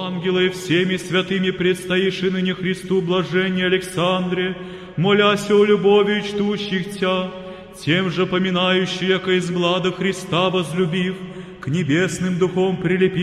ангела и всеми святыми предстоишь и ныне Христу блаженней Александре, моляся о любови чтущих Тя, тем же поминающий, яко из глада Христа возлюбив, к небесным духом прилепив,